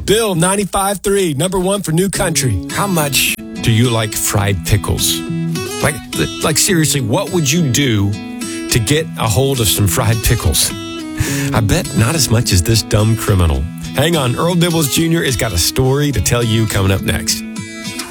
Bill, 95.3, number one for New Country. How much do you like fried pickles? Like seriously, what would you do to get a hold of some fried pickles? I bet not as much as this dumb criminal. Hang on, Earl Dibbles Jr. has got a story to tell you coming up next.